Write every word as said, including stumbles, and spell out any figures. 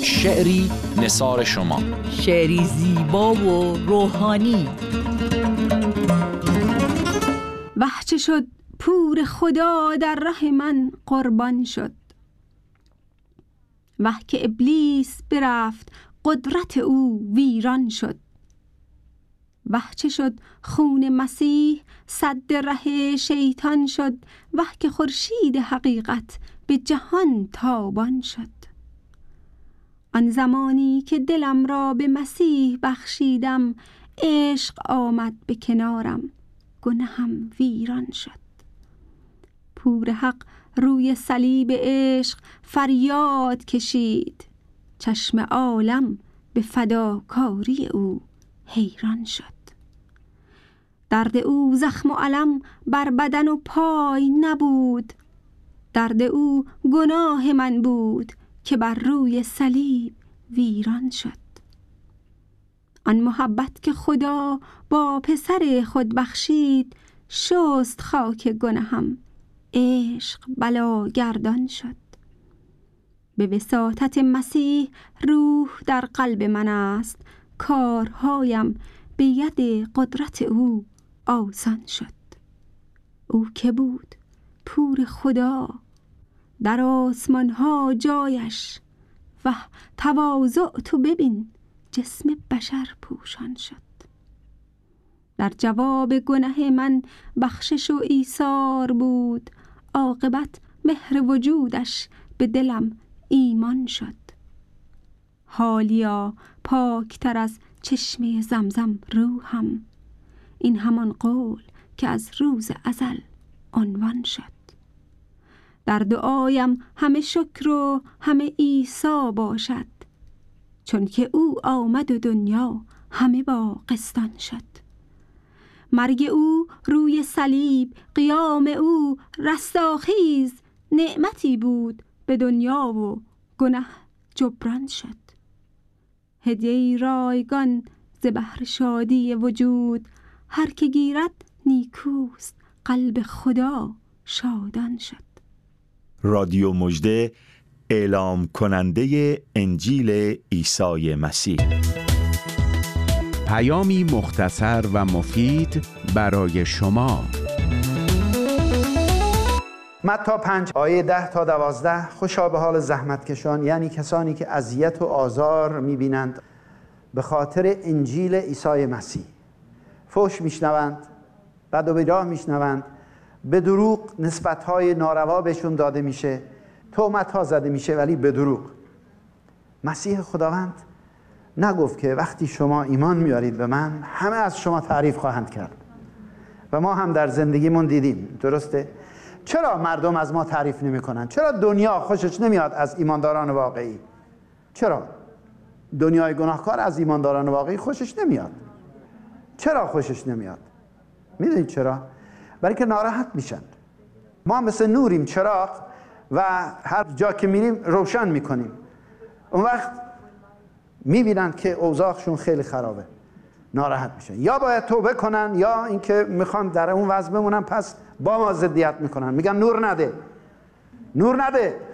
شعری نثار شما، شعری زیبا و روحانی. وه چه شد پور خدا در ره من قربان شد، وه که ابلیس برفت قدرت او ویران شد. وه چه شد خون مسیح سد ره شیطان شد، وه که خورشید حقیقت به جهان تابان شد. آن زمانی که دلم را به مسیح بخشیدم، عشق آمد به کنارم گناهم ویران شد. پور حق روی صلیب عشق فریاد کشید، چشم عالم به فداکاری او حیران شد. درد او زخم و علم بر بدن و پای نبود، درد او گناه من بود که بر روی صلیب ویران شد. آن محبت که خدا با پسر خود بخشید، شست خاک گناهم، عشق بلا گردان شد. به وساطت مسیح روح در قلب من است، کارهایم به ید قدرت او آسان شد. او که بود پور خدا، در آسمان ها جایش، و تواضع تو ببین جسم بشر پوشان شد. در جواب گناه من بخشش و ایثار بود، عاقبت مهر وجودش به دلم ایمان شد. حالیا پاکتر از چشمه زمزم روحم، این همان قول که از روز ازل عنوان شد. در دعایم همه شکر و همه عیسی باشد، چون که او آمد و دنیا همه با قسطان شد. مرگ او روی صلیب، قیام او رستاخیز، نعمتی بود به دنیا و گناه جبران شد. هدیه رایگان ز بحر شادی وجود، هر که گیرد نیکوست قلب خدا شادان شد. رادیو مژده، اعلام کننده انجیل عیسی مسیح. پیامی مختصر و مفید برای شما. متی پنج آیه ده تا دوازده. خوشا به حال زحمتکشان، یعنی کسانی که اذیت و آزار میبینند به خاطر انجیل عیسی مسیح. فحش میشنوند، بد و بیراه میشنوند، به دروغ نسبت‌های ناروا بهشون داده میشه، تهمت‌ها زده میشه، ولی به دروغ. مسیح خداوند نگفت که وقتی شما ایمان میارید به من همه از شما تعریف خواهند کرد؟ و ما هم در زندگیمون دیدیم، درسته؟ چرا مردم از ما تعریف نمی کنند؟ چرا دنیا خوشش نمیاد از ایمانداران واقعی؟ چرا دنیای گناهکار از ایمانداران واقعی خوشش نمیاد؟ چرا خوشش نمیاد؟ میدونید چرا؟ برای که ناراحت میشن. ما مثل نوریم، چراغ، و هر جا که میریم روشن میکنیم. اون وقت میبینند که اوضاعشون خیلی خرابه، ناراحت میشن. یا باید توبه کنن، یا اینکه میخوان در اون وضع بمونن، پس با ما ضدیت میکنن، میگن نور نده، نور نده.